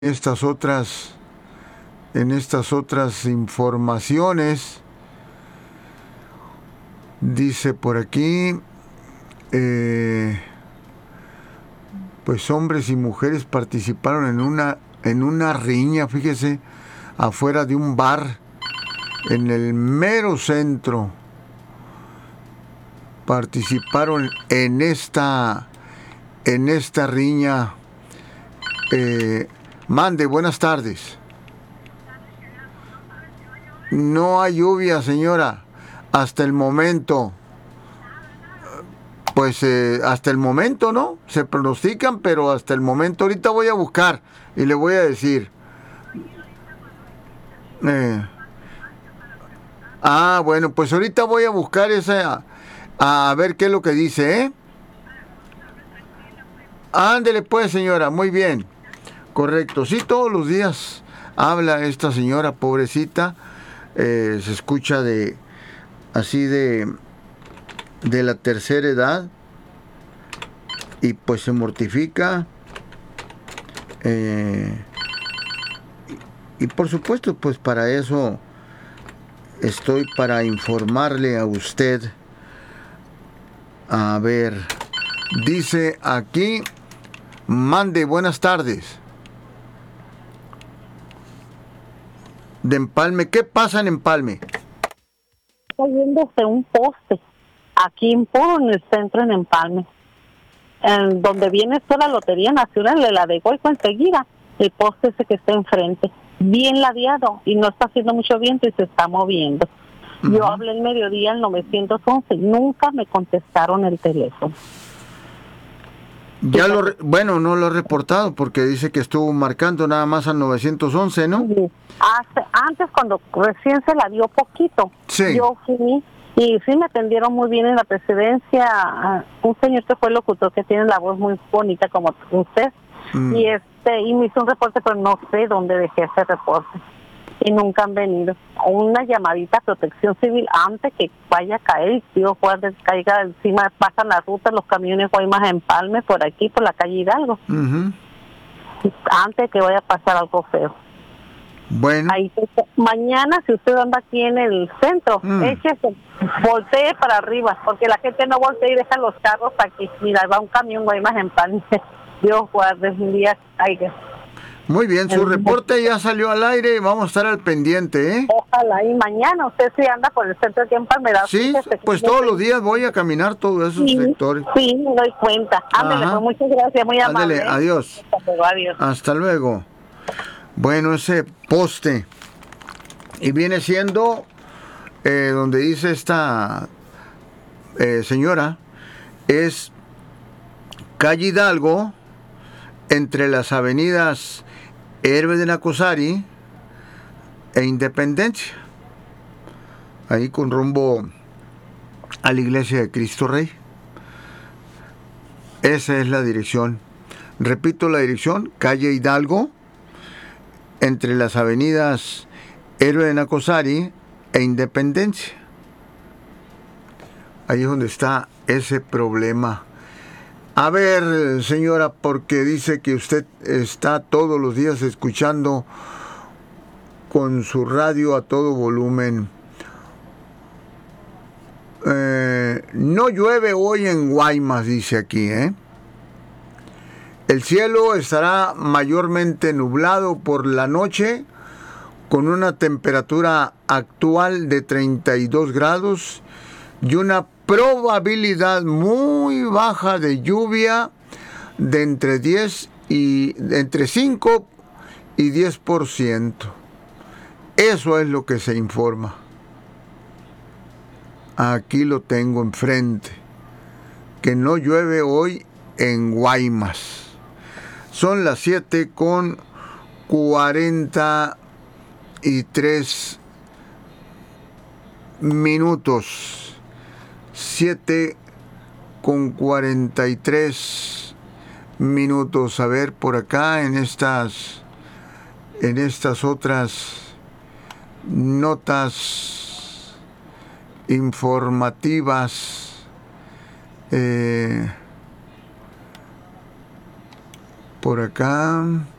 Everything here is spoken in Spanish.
En estas otras informaciones, dice por aquí, pues hombres y mujeres participaron en una riña, fíjese, afuera de un bar en el mero centro. Participaron en esta riña. Mande, buenas tardes. No hay lluvia, señora, hasta el momento. Pues hasta el momento, ¿no? Se pronostican, pero hasta el momento. Ahorita voy a buscar y le voy a decir. Bueno, pues ahorita voy a buscar esa, a ver qué es lo que dice, ¿eh? Ándele pues, señora, muy bien. Correcto, sí, todos los días habla esta señora, pobrecita. Se escucha así de la tercera edad, y pues se mortifica, y por supuesto, pues para eso estoy, para informarle a usted. A ver, dice aquí, mande, buenas tardes. De Empalme, ¿qué pasa en Empalme? Cayéndose un poste aquí en el centro, en Empalme, en donde viene toda la Lotería Nacional de la de Goico enseguida, el poste ese que está enfrente, bien ladeado, y no está haciendo mucho viento y se está moviendo. Uh-huh. Yo hablé el mediodía al 911, nunca me contestaron el teléfono. Ya bueno, no lo he reportado porque dice que estuvo marcando nada más al 911, ¿no? Sí. Antes, cuando recién se la dio poquito, sí. Yo fui y sí me atendieron muy bien en la presidencia. Un señor que fue locutor, que tiene la voz muy bonita como usted, y me hizo un reporte, pero no sé dónde dejé ese reporte. Y nunca han venido. Una llamadita a Protección Civil antes que vaya a caer, y Dios guarde, caiga encima, pasan la ruta, los camiones Guaymas Empalme, por aquí, por la calle Hidalgo. Uh-huh. Antes que vaya a pasar algo feo. Bueno. Ahí, mañana, si usted anda aquí en el centro, échese, voltee para arriba, porque la gente no voltea y deja los carros aquí. Mira, va un camión Guaymas Empalme. Dios guarde, un día caiga. Muy bien, su reporte ya salió al aire y vamos a estar al pendiente, ¿eh? Ojalá, y mañana usted sí anda por el centro de Empalme. Sí, pues todos los días voy a caminar todos esos sectores. Sí, me doy cuenta. Ándale, pues muchas gracias, muy amable. Ándale, adiós. Hasta luego, adiós. Hasta luego. Bueno, ese poste, y viene siendo donde dice esta señora, es calle Hidalgo, entre las avenidas Héroe de Nacosari e Independencia, ahí con rumbo a la iglesia de Cristo Rey. Esa es la dirección. Repito la dirección: calle Hidalgo, entre las avenidas Héroe de Nacosari e Independencia. Ahí es donde está ese problema. A ver, señora, porque dice que usted está todos los días escuchando con su radio a todo volumen. No llueve hoy en Guaymas, dice aquí, ¿eh? El cielo estará mayormente nublado por la noche, con una temperatura actual de 32 grados y una probabilidad muy baja de lluvia de entre 5 y 10%. Eso es lo que se informa. Aquí lo tengo enfrente, que no llueve hoy en Guaymas. Son las 7:43 minutos. 7:43 minutos. A ver, por acá en estas otras notas informativas, por acá